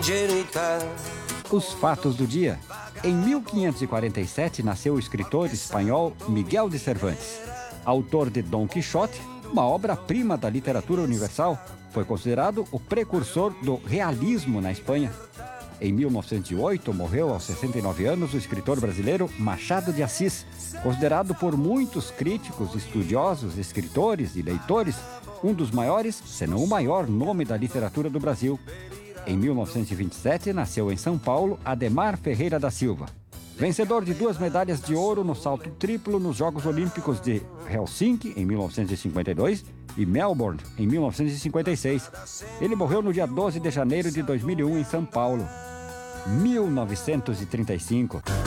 Os fatos do dia. Em 1547 nasceu o escritor espanhol Miguel de Cervantes. Autor de Dom Quixote, uma obra-prima da literatura universal, foi considerado o precursor do realismo na Espanha. Em 1908, morreu aos 69 anos o escritor brasileiro Machado de Assis, considerado por muitos críticos, estudiosos, escritores e leitores um dos maiores, se não o maior nome da literatura do Brasil. Em 1927, nasceu em São Paulo Adhemar Ferreira da Silva. Vencedor de 2 medalhas de ouro no salto triplo nos Jogos Olímpicos de Helsinki, em 1952, e Melbourne, em 1956. Ele morreu no dia 12 de janeiro de 2001, em São Paulo. 1935.